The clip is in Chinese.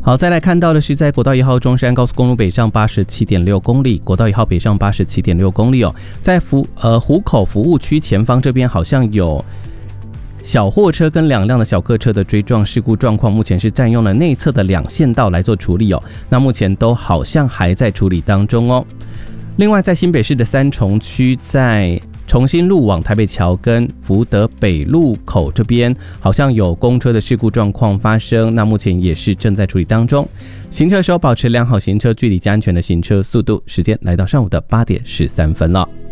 好，再来看到的是在国道1号中山高速公路北上 87.6 公里，国道1号北上 87.6 公里在湖口服务区前方这边好像有小货车跟2辆的小客车的追撞事故状况，目前是占用了内侧的2线道来做处理那目前都好像还在处理当中另外在新北市的三重区，在重新路往台北桥跟福德北路口这边好像有公车的事故状况发生，那目前也是正在处理当中。行车的时候保持良好行车距离及安全的行车速度。时间来到上午的8点13分了。